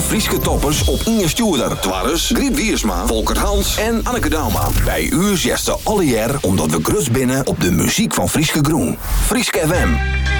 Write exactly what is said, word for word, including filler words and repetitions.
Frieske toppers op Inge Stuurder. Twarres, Griet Wiersma, Volkert Hans en Anneke Dauma. Bij u zesde alle jaar omdat we grus binnen op de muziek van Frieske Groen. Frieske F M.